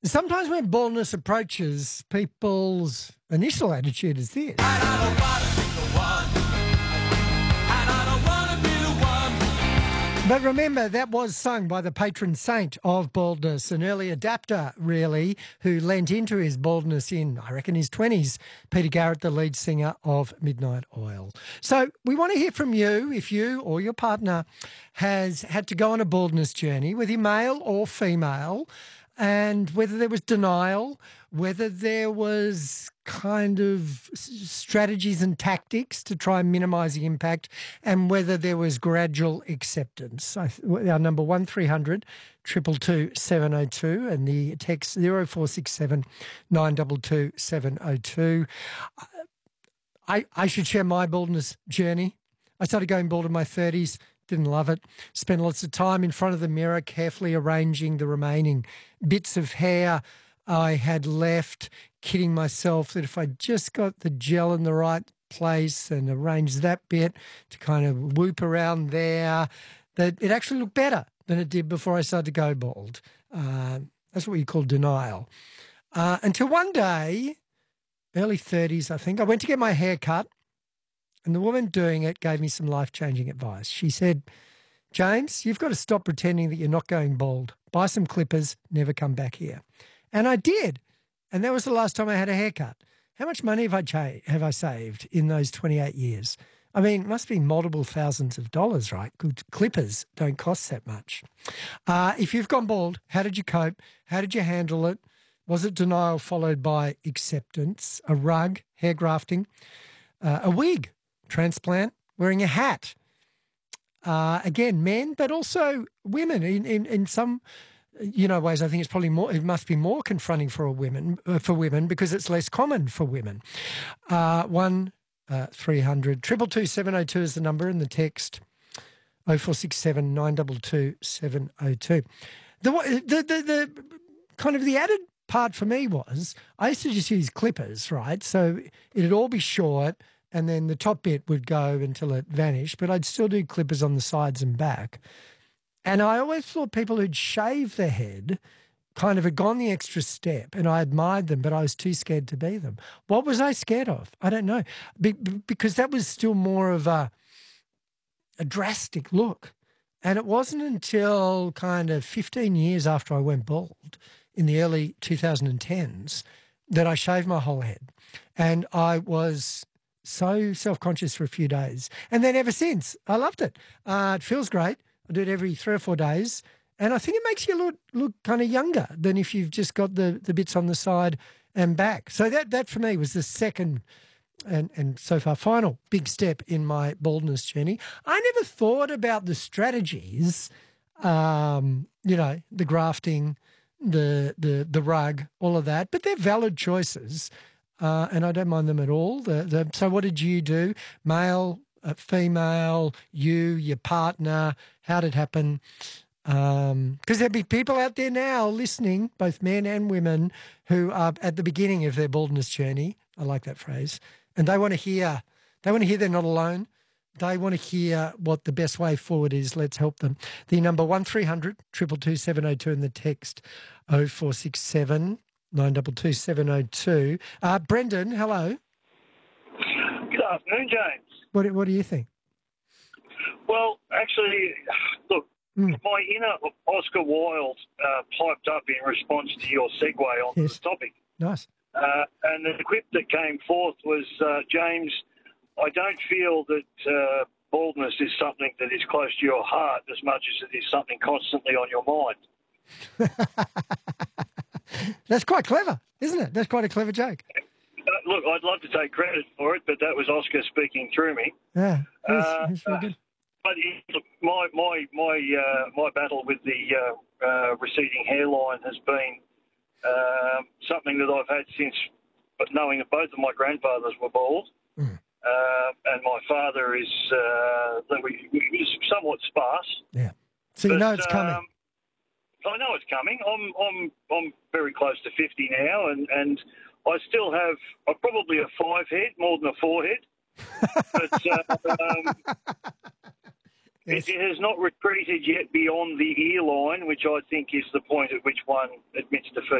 Sometimes when baldness approaches, people's initial attitude is this. But remember, that was sung by the patron saint of baldness, an early adapter, really, who lent into his baldness in, I reckon, his 20s, Peter Garrett, the lead singer of Midnight Oil. So we want to hear from you if you or your partner has had to go on a baldness journey, whether you're male or female, and whether there was denial, whether there was kind of strategies and tactics to try and minimise the impact, and whether there was gradual acceptance. Our number 1300 222 702 and the text 0467 922 702. I should share my baldness journey. I started going bald in my 30s. Didn't love it. Spent lots of time in front of the mirror carefully arranging the remaining bits of hair I had left, kidding myself that if I just got the gel in the right place and arranged that bit to kind of whoop around there, that it actually looked better than it did before I started to go bald. That's what you call denial. Until one day, early 30s, I think, I went to get my hair cut. And the woman doing it gave me some life-changing advice. She said, James, you've got to stop pretending that you're not going bald. Buy some clippers, never come back here. And I did. And that was the last time I had a haircut. How much money have I saved in those 28 years? I mean, it must be multiple thousands of dollars, right? Good clippers don't cost that much. If you've gone bald, how did you cope? How did you handle it? Was it denial followed by acceptance, a rug, hair grafting, a wig, transplant, wearing a hat? Again, men, but also women. In some, ways, I think it's probably more. It must be more confronting for women because it's less common for women. 1300 222 702 is the number, and the text 0467 922 702. The kind of the added part for me was I used to just use clippers, right? So it'd all be short, and then the top bit would go until it vanished, but I'd still do clippers on the sides and back. And I always thought people who'd shaved their head kind of had gone the extra step, and I admired them, but I was too scared to be them. What was I scared of? I don't know. Because that was still more of a drastic look. And it wasn't until kind of 15 years after I went bald in the early 2010s that I shaved my whole head. And I was so self-conscious for a few days. And then ever since, I loved it. It feels great. I do it every 3 or 4 days. And I think it makes you look kind of younger than if you've just got the bits on the side and back. So that for me was the second and so far final big step in my baldness journey. I never thought about the strategies, the grafting, the rug, all of that, but they're valid choices. And I don't mind them at all. So what did you do? Male, female, your partner, how did it happen? Because there'll be people out there now listening, both men and women, who are at the beginning of their baldness journey. I like that phrase. And they want to hear they're not alone. They want to hear what the best way forward is. Let's help them. The number 1300 222 702 and the text 0467 922 702. Brendan, hello. Good afternoon, James. What do you think? Well, actually, look, my inner Oscar Wilde piped up in response to your segue on the topic. Nice. And the quip that came forth was, James, I don't feel that baldness is something that is close to your heart as much as it is something constantly on your mind. That's quite clever, isn't it? That's quite a clever joke. Look, I'd love to take credit for it, but that was Oscar speaking through me. Yeah, that's very good. But look, my battle with the receding hairline has been something that I've had since knowing that both of my grandfathers were bald, and my father is somewhat sparse. Yeah, so you know it's coming. I know it's coming. I'm very close to 50 now, and I still have probably a 5 head more than a 4 head. But yes. It has not retreated yet beyond the ear line, which I think is the point at which one admits defeat.